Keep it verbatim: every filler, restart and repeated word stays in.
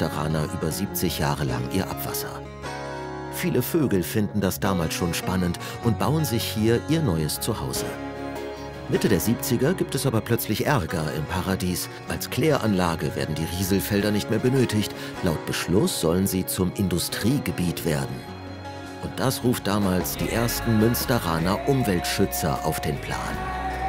Münsteraner über siebzig Jahre lang ihr Abwasser. Viele Vögel finden das damals schon spannend und bauen sich hier ihr neues Zuhause. Mitte der siebziger gibt es aber plötzlich Ärger im Paradies. Als Kläranlage werden die Rieselfelder nicht mehr benötigt. Laut Beschluss sollen sie zum Industriegebiet werden. Und das ruft damals die ersten Münsteraner Umweltschützer auf den Plan.